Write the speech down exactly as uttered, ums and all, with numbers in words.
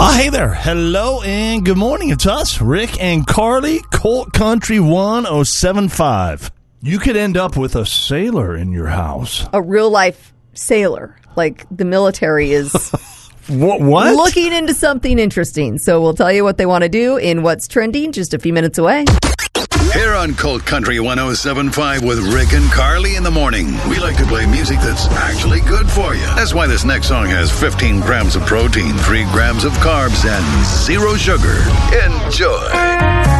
Oh, hey there. Hello and good morning. It's us, Rick and Carly, Colt Country one oh seven point five. You could end up with a sailor in your house. A real-life sailor. Like the military is what, what? looking into something interesting. So we'll tell you what they want to do in What's Trending just a few minutes away. Here on Colt Country one oh seven point five with Rick and Carly in the morning. We like to play music that's actually good for you. That's why this next song has fifteen grams of protein, three grams of carbs, and zero sugar. Enjoy.